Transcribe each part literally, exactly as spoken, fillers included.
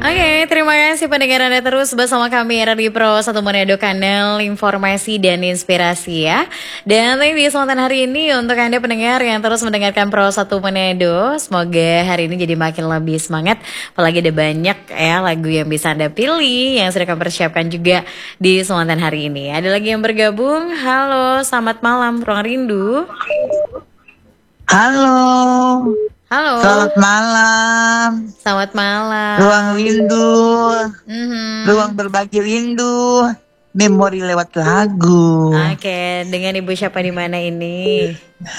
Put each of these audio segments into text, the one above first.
Oke, terima kasih pendengar Anda terus bersama kami Radio Pro satu Manado, kanal informasi dan inspirasi ya. Dan di kesempatan hari ini untuk Anda pendengar yang terus mendengarkan Pro satu Manado, semoga hari ini jadi makin lebih semangat. Apalagi ada banyak ya lagu yang bisa Anda pilih, yang sudah kami persiapkan juga di kesempatan hari ini. Ada lagi yang bergabung. Halo, selamat malam Ruang Rindu. Halo. Halo. Selamat malam. Selamat malam. Ruang rindu. Mm-hmm. Ruang berbagi rindu. Memori lewat lagu. Oke, dengan Ibu siapa di mana ini?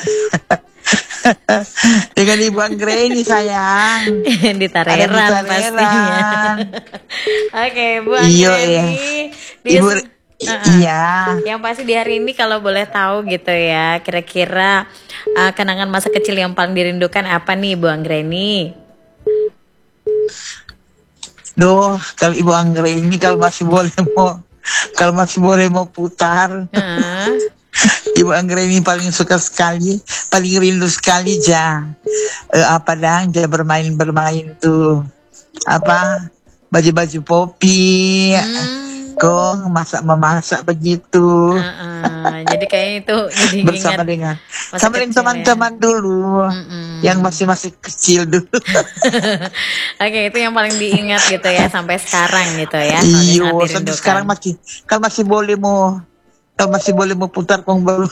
Dengan Ibu Anggreni sayang. Di Tareran pastinya. Oke, Bu Anggreni. Iya. Ibu Uh-uh. Iya. Yang pasti di hari ini kalau boleh tahu gitu ya, kira-kira uh, kenangan masa kecil yang paling dirindukan apa nih Bu Anggreni? Duh, kalau Ibu Anggreni kalau masih boleh mau kalau masih boleh mau putar. Uh. Ibu Anggreni paling suka sekali, paling rindu sekali ja. Uh, apa dang, ja bermain-bermain tuh. Apa? Baju-baju popi. Hmm. Kok masak memasak begitu. Uh-uh. Jadi kayaknya itu jadi bersama dengan sama dengan teman-teman ya? Dulu Mm-mm. yang masih masih kecil dulu. Oke, itu yang paling diingat gitu ya sampai sekarang gitu ya. Iya, sampai sekarang masih kan masih boleh mau kalau masih boleh mau putar kong baru.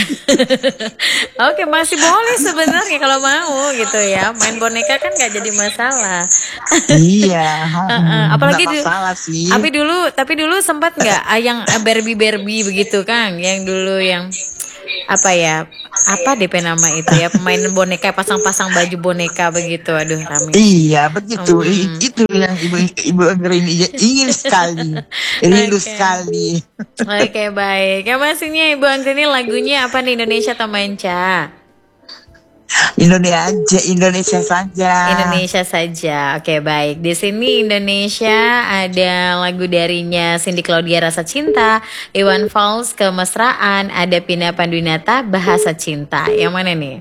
Oke, masih boleh sebenarnya kalau mau gitu ya. Main boneka kan nggak jadi masalah. Iya. uh-uh. Apalagi dulu. Masalah sih. Tapi dulu, tapi dulu sempat nggak yang Barbie Barbie begitu Kang? Yang dulu yang apa ya? Apa D P nama itu ya? Pemain boneka pasang-pasang baju boneka begitu. Aduh, rame. Iya, begitu. Um. Itu yang Ibu Ibu Anggreni ingin sekali. Rindu okay. sekali. Oke, okay, baik. Ya pastinya Ibu Anggreni lagunya apa nih, Indonesia atau manca? Indonesia aja, Indonesia saja. Indonesia saja. Oke, baik. Di sini Indonesia ada lagu darinya Cindy Claudia Rasa Cinta, Iwan Fals Kemesraan, ada Pina Panduwinata Bahasa Cinta. Yang mana nih?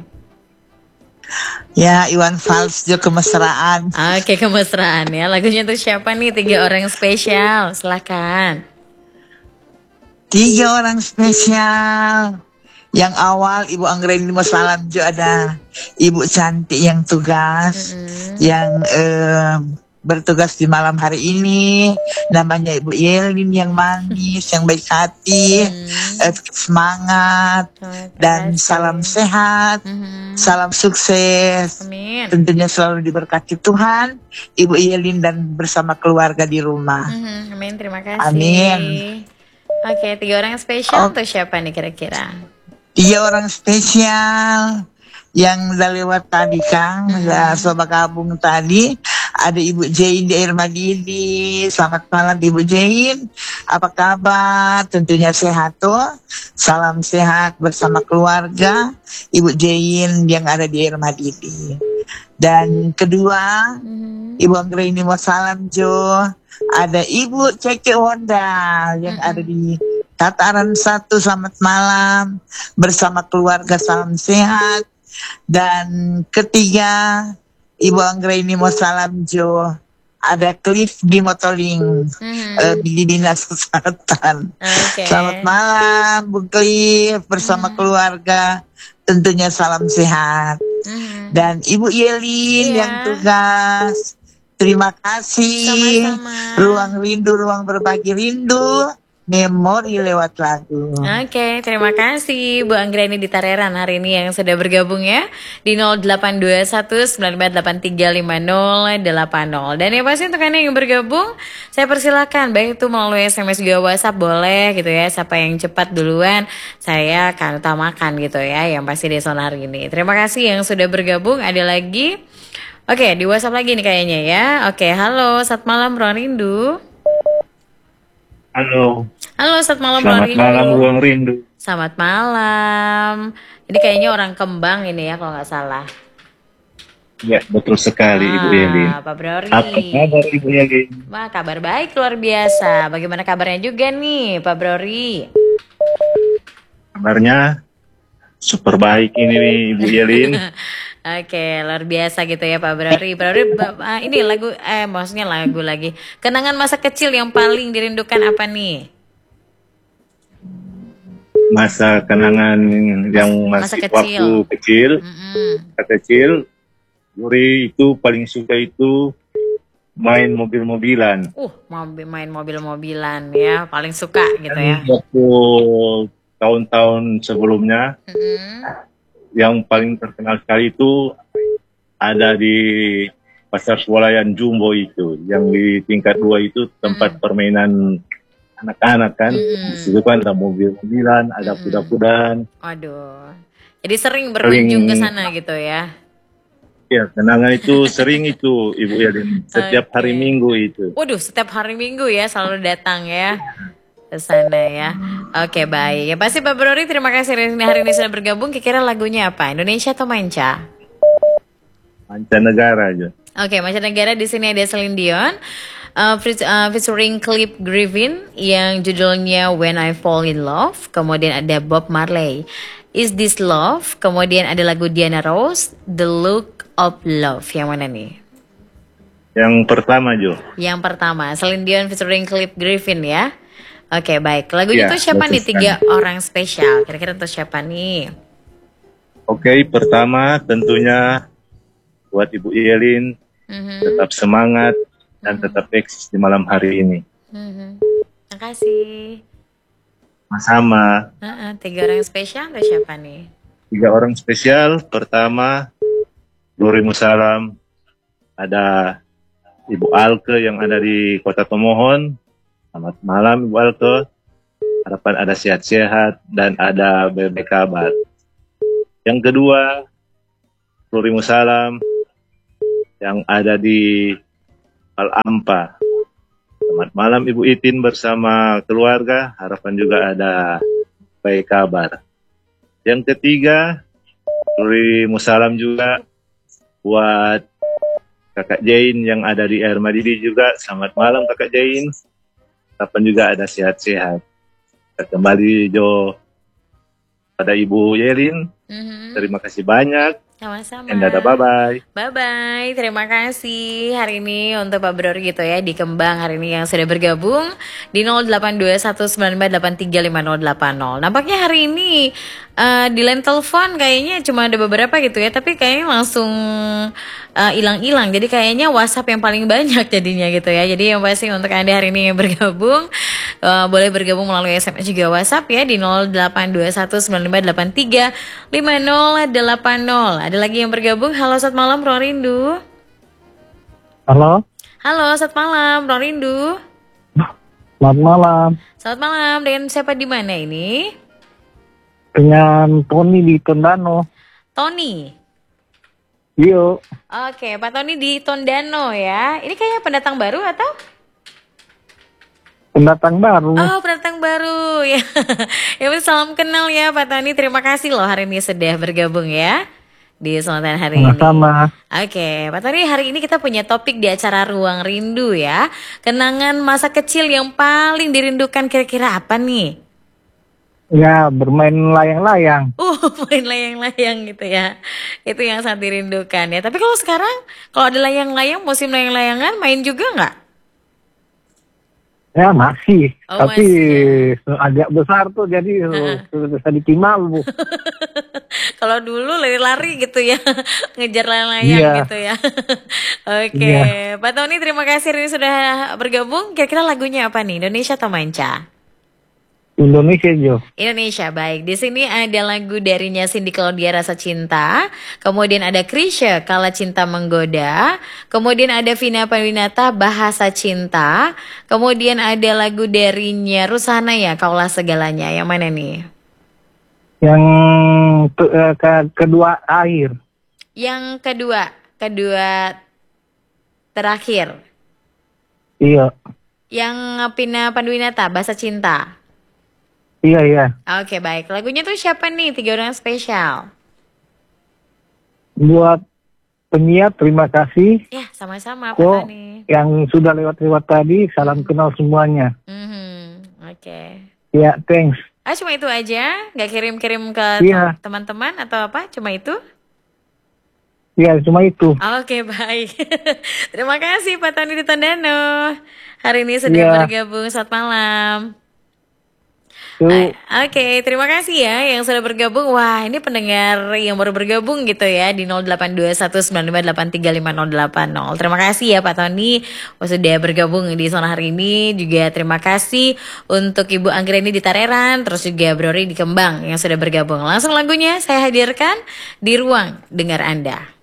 Ya, Iwan Fals juga Kemesraan. Oke, Kemesraan ya. Lagunya tuh siapa nih? Tiga orang spesial. Silakan. Tiga orang spesial. Yang awal Ibu Anggreni Masalam juga ada Ibu Cantik yang tugas, mm-hmm. yang eh, bertugas di malam hari ini. Namanya Ibu Yelin yang manis, yang baik hati, mm-hmm. eh, semangat, oh, dan salam sehat, mm-hmm. salam sukses. Amin. Tentunya selalu diberkati Tuhan, Ibu Yelin dan bersama keluarga di rumah. Mm-hmm. Amin, terima kasih. Amin. Oke, tiga orang spesial oh. tuh siapa nih kira-kira? Tiga orang spesial yang udah lewat tadi Kang, mm-hmm. Sobat Kabung tadi. Ada Ibu Jain di Air Madidi. Selamat malam Ibu Jain. Apa kabar? Tentunya sehat tuh. Salam sehat bersama keluarga Ibu Jain yang ada di Air Madidi. Dan kedua, mm-hmm. Ibu Anggreni mau salam Jo. Ada Ibu Cece Wonda yang mm-hmm. ada di Tataran satu. Selamat malam bersama keluarga, salam sehat. Dan ketiga, Ibu Anggreni mau salam Jo. Ada Cliff di Motoling, mm-hmm. uh, di Dinas Kesehatan. Okay. Selamat malam Bu Cliff bersama mm-hmm. keluarga. Tentunya salam sehat. Mm-hmm. Dan Ibu Yelin yeah. yang tugas. Terima kasih. Sama-sama. Ruang rindu, ruang berbagi rindu. Memori lewat lagu. Oke, okay, terima kasih Bu Anggreni di Tareran hari ini yang sudah bergabung ya di nol delapan dua satu sembilan lima delapan tiga lima nol delapan nol. Dan yang pasti untuk Anda yang bergabung, saya persilakan baik itu melalui S M S juga WhatsApp boleh gitu ya. Siapa yang cepat duluan, saya akan utamakan gitu ya. Yang pasti di zona hari ini. Terima kasih yang sudah bergabung. Ada lagi? Oke, okay, di WhatsApp lagi nih kayaknya ya. Oke, okay, halo, selamat malam Ruang Rindu. Halo. Halo, selamat malam Selamat Ruang Rindu. malam Ruang Rindu. Selamat malam. Ini kayaknya orang Kembang ini ya kalau nggak salah. Ya, betul sekali ah, Ibu Yelin. Pak Brori. Apa kabar Ibu Yelin? Wah, kabar baik luar biasa. Bagaimana kabarnya juga nih Pak Brori? Kabarnya super baik ini nih Ibu Yelin. Oke, luar biasa gitu ya Pak Brori. Pak Brori, ba- ah, ini lagu, eh maksudnya lagu lagi. Kenangan masa kecil yang paling dirindukan apa nih? Masa kenangan Mas, yang masa masih kecil. waktu kecil, Mm-mm. masa kecil, Guri itu paling suka itu main mobil-mobilan. Uh, mobil main mobil-mobilan ya, paling suka gitu ya. Waktu tahun-tahun sebelumnya, Mm-mm. yang paling terkenal sekali itu ada di Pasar Swalayan Jumbo itu, yang di tingkat dua itu tempat permainan anak-anak kan. Mm-mm. Di situ kan ada mobil-mobilan, ada Mm-mm. kuda-kudaan. Aduh. Jadi sering berkunjung ke Sering, sana gitu ya. ya kenangan itu sering itu Ibu Yadin, setiap hari Oke. Minggu itu. Waduh, setiap hari Minggu ya selalu datang ya ke sana ya. Oke, baik. Ya pasti Pak Brori, terima kasih hari ini, hari ini sudah bergabung. Kira-kira lagunya apa? Indonesia atau manca? Mancanegara aja. Oke, mancanegara di sini ada Celine Dion, uh, feat- uh, featuring Cliff Griffin yang judulnya When I Fall in Love. Kemudian ada Bob Marley, Is This Love. Kemudian ada lagu Diana Ross, The Look of Love. Yang mana nih? Yang pertama Jo. Yang pertama, Celine Dion featuring Cliff Griffin ya. Oke, baik. Lagunya Ya, tuh siapa betul nih? Tiga sekali. orang spesial. Kira-kira tuh siapa nih? Oke, pertama tentunya buat Ibu Yelin, Mhm, tetap semangat dan tetap eksis di malam hari ini. mhm. Makasih. Sama Heeh, tiga orang spesial tuh siapa nih? tiga orang spesial. Pertama, Nuri Musalam, ada Ibu Alke yang ada di Kota Tomohon. Selamat malam Ibu Alke. Harapan ada sehat-sehat dan ada bebek kabar. Yang kedua, Nuri Musalam yang ada di Al-Ampa. Selamat malam Ibu Itin bersama keluarga. Harapan juga ada baik kabar. Yang ketiga, Nuri Musalam juga buat Kakak Jain yang ada di Air Madidi juga. Selamat malam Kakak Jain. Harapan juga ada sehat-sehat. Kita kembali Jo pada Ibu Yelin. Mhm, Terima kasih banyak. sama-sama. And dadah bye-bye. Bye-bye, terima kasih hari ini untuk Pak Brori gitu ya di Kembang hari ini yang sudah bergabung di nol delapan dua satu sembilan empat delapan tiga lima nol delapan nol. Nampaknya hari ini eh, di line telepon kayaknya cuma ada beberapa gitu ya, tapi kayaknya langsung eh, hilang-hilang. Jadi kayaknya WhatsApp yang paling banyak jadinya gitu ya. Jadi yang pasti untuk Anda hari ini yang bergabung eh, boleh bergabung melalui S M S juga WhatsApp ya di nol delapan dua satu sembilan lima delapan tiga lima nol delapan nol. Ada lagi yang bergabung. Halo, selamat malam, Rorindu. Halo, Halo, selamat malam, Rorindu. selamat malam. Selamat malam, dengan siapa di mana ini? Dengan Tony di Tondano. Tony. Yo, Oke, Pak Tony di Tondano ya. Ini kayaknya pendatang baru atau? pendatang baru. Oh, pendatang baru ya. Ya, salam kenal ya Pak Tony. Terima kasih loh hari ini sudah bergabung ya di Sultan hari ini. Sama-sama. Oke, Pak Tony, hari ini kita punya topik di acara Ruang Rindu ya. Kenangan masa kecil yang paling dirindukan kira-kira apa nih? Ya, bermain layang-layang. Uh, main layang-layang gitu ya. Itu yang sangat dirindukan ya. Tapi kalau sekarang, kalau ada layang-layang, musim layang-layangan, main juga nggak? Ya, masih. Oh, Tapi masih agak besar tuh, jadi uh, sudah bisa ditimal, Bu. Kalau dulu lari-lari gitu ya, ngejar layang-layang Iya. gitu ya. Oke, Iya. Pak Tony terima kasih ini sudah bergabung. Kira-kira lagunya apa nih? Indonesia atau manca? Indonesia, Jo. Indonesia, baik. Di sini ada lagu darinya Cindy Claudia Rasa Cinta, kemudian ada Krisya Kala Cinta Menggoda, kemudian ada Vina Panduwinata Bahasa Cinta, kemudian ada lagu darinya Rusana ya Kaulah Segalanya. Yang mana nih? Yang ke- eh, ke- kedua air. Yang kedua, kedua terakhir. Iya. Yang Vina Panduwinata Bahasa Cinta. Iya, iya. Oke, baik. Lagunya tuh siapa nih? Tiga orang spesial. Buat penyiar, terima kasih. Ya, sama-sama Pak Kok Tony. yang sudah lewat-lewat tadi, salam kenal semuanya. Mhm, Oke. Ya, thanks. Ah, cuma itu aja? Nggak kirim-kirim ke Iya. teman-teman atau apa? Cuma itu? Ya, cuma itu. Oke, baik. Terima kasih Pak Tony di Tondano. Hari ini sudah Iya. bergabung. Selamat malam. Tuh. Ah, Oke, terima kasih ya yang sudah bergabung. Wah, ini pendengar yang baru bergabung gitu ya di nol delapan dua satu sembilan lima delapan tiga lima nol delapan nol. Terima kasih ya Pak Tony sudah bergabung di Zona hari ini. Juga terima kasih untuk Ibu Anggreni di Tareran, terus juga Bro Ri di Kembang yang sudah bergabung. Langsung lagunya saya hadirkan di ruang dengar Anda.